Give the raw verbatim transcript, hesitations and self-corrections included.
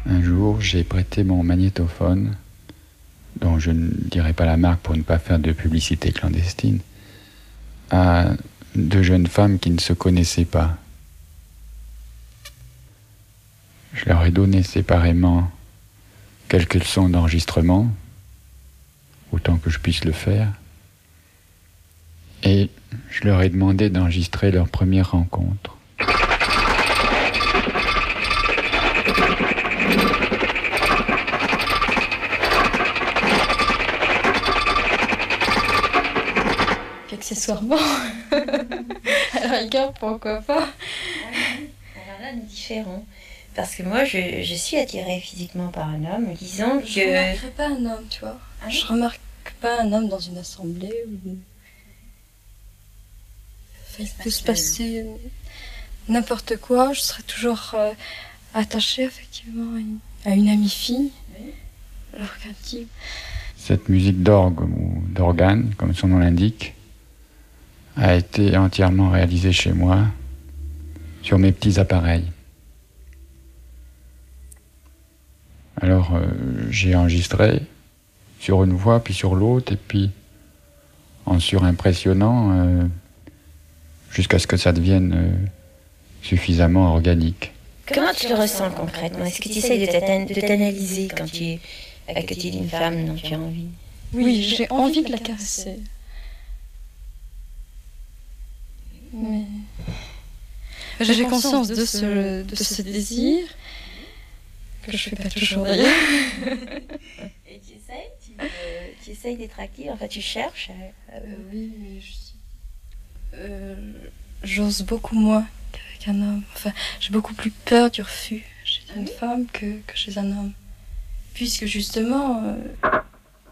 Un jour, j'ai prêté mon magnétophone, dont je ne dirai pas la marque pour ne pas faire de publicité clandestine, à deux jeunes femmes qui ne se connaissaient pas. Je leur ai donné séparément quelques sons d'enregistrement, autant que je puisse le faire, et je leur ai demandé d'enregistrer leur première rencontre. Accessoirement, à la rigueur, pourquoi pas. Alors là, on est différents. Parce que moi, je, je suis attirée physiquement par un homme, disons que... Je ne remarquerai pas un homme, tu vois. Ah, je remarque pas un homme dans une assemblée où... Il peut se passer n'importe quoi. Je serai toujours euh, attachée, effectivement, à une, à une amie fille. Oui. Alors qu'un type... Cette musique d'orgue ou d'organe, comme son nom l'indique, a été entièrement réalisée chez moi, sur mes petits appareils. Alors, euh, j'ai enregistré sur une voix, puis sur l'autre, et puis en surimpressionnant, euh, jusqu'à ce que ça devienne euh, suffisamment organique. Comment tu le ressens concrètement? Est-ce que tu essayes de t'analyser quand tu es à côté d'une femme dont tu as envie? Oui, j'ai envie de la caresser. Mais j'ai conscience de ce, de ce désir, que je ne fais pas toujours d'ailleurs. Et tu essayes tu, euh, tu essayes d'être active, enfin tu cherches euh, euh, Oui, mais je euh, j'ose beaucoup moins qu'avec un homme. Enfin, j'ai beaucoup plus peur du refus chez une femme que, que chez un homme. Puisque justement, euh,